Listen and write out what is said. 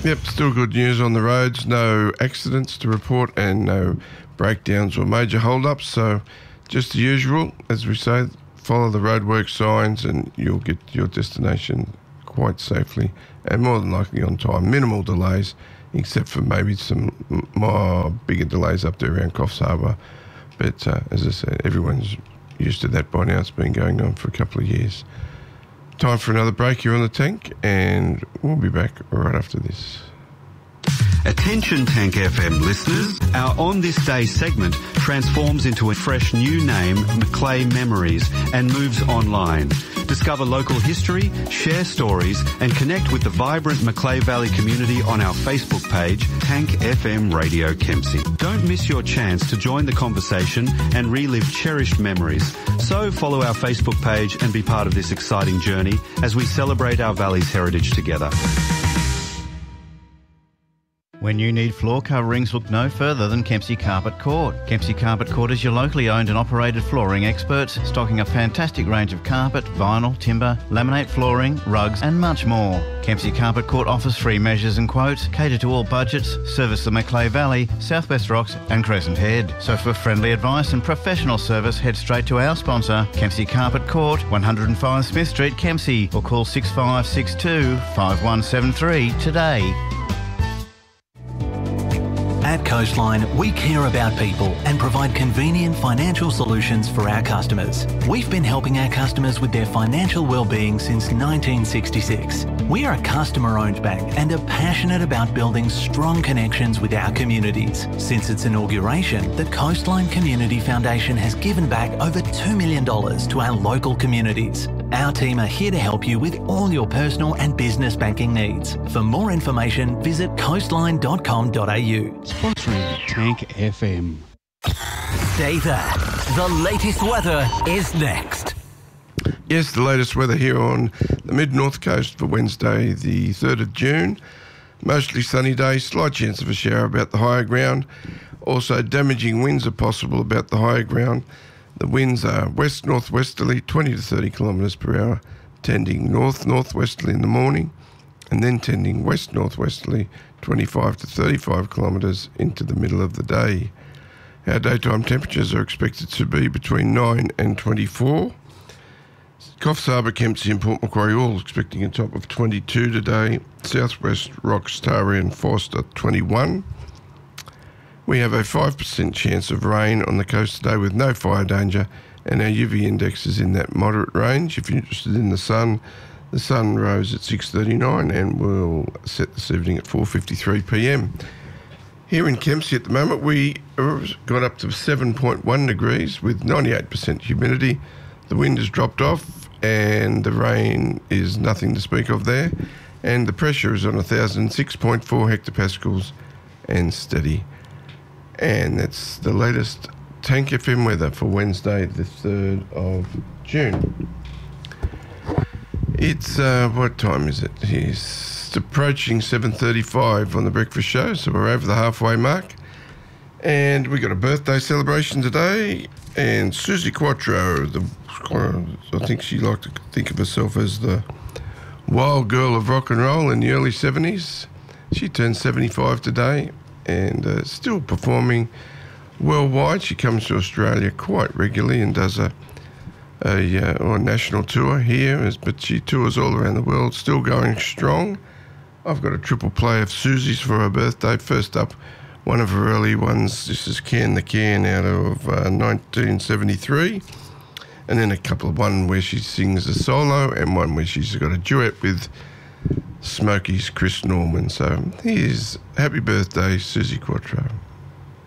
Yep, still good news on the roads. No accidents to report and no breakdowns or major hold-ups. So just the usual, as we say, follow the roadwork signs and you'll get to your destination quite safely and more than likely on time. Minimal delays, except for maybe some more bigger delays up there around Coffs Harbour. But as I said, everyone's used to that by now. It's been going on for a couple of years. Time for another break here on the Tank, and we'll be back right after this. Attention Tank FM listeners, our On This Day segment transforms into a fresh new name, Macleay Memories, and moves online. Discover local history, share stories and connect with the vibrant Macleay Valley community on our Facebook page, Tank FM Radio Kempsey. Don't miss your chance to join the conversation and relive cherished memories. So follow our Facebook page and be part of this exciting journey as we celebrate our valley's heritage together. When you need floor coverings, look no further than Kempsey Carpet Court. Kempsey Carpet Court is your locally owned and operated flooring experts, stocking a fantastic range of carpet, vinyl, timber, laminate flooring, rugs and much more. Kempsey Carpet Court offers free measures and quotes, cater to all budgets, service the Macleay Valley, Southwest Rocks and Crescent Head. So for friendly advice and professional service, head straight to our sponsor, Kempsey Carpet Court, 105 Smith Street, Kempsey, or call 6562 5173 today. At Coastline, we care about people and provide convenient financial solutions for our customers. We've been helping our customers with their financial well-being since 1966. We are a customer-owned bank and are passionate about building strong connections with our communities. Since its inauguration, the Coastline Community Foundation has given back over $2 million to our local communities. Our team are here to help you with all your personal and business banking needs. For more information, visit coastline.com.au. Sponsoring Tank FM. Stay there. The latest weather is next. Yes, the latest weather here on the mid-north coast for Wednesday, the 3rd of June. Mostly sunny day, slight chance of a shower about the higher ground. Also, damaging winds are possible about the higher ground. The winds are west-northwesterly, 20 to 30 kilometres per hour, tending north-northwesterly in the morning, and then tending west-northwesterly, 25 to 35 kilometres into the middle of the day. Our daytime temperatures are expected to be between 9 and 24. Coffs Harbour, Kempsey and Port Macquarie all expecting a top of 22 today. Southwest Rocks, Taree and Forster, 21. We have a 5% chance of rain on the coast today with no fire danger, and our UV index is in that moderate range. If you're interested in the sun rose at 6:39 and will set this evening at 4:53 p.m. Here in Kempsey at the moment, we got up to 7.1 degrees with 98% humidity. The wind has dropped off and the rain is nothing to speak of there. And the pressure is on 1,006.4 hectopascals and steady. And that's the latest Tank FM weather for Wednesday, the 3rd of June. It's, what time is it? It's approaching 7:35 on the breakfast show, so we're over the halfway mark. And we got a birthday celebration today. And Susie Quattro, I think she liked to think of herself as the wild girl of rock and roll in the early 70s. She turned 75 today and still performing worldwide. She comes to Australia quite regularly and does a national tour here, but she tours all around the world, still going strong. I've got a triple play of Susie's for her birthday. First up, one of her early ones. This is Can the Can out of 1973. And then one where she sings a solo and one where she's got a duet with Smokey's Chris Norman. So here's happy birthday, Susie Quattro.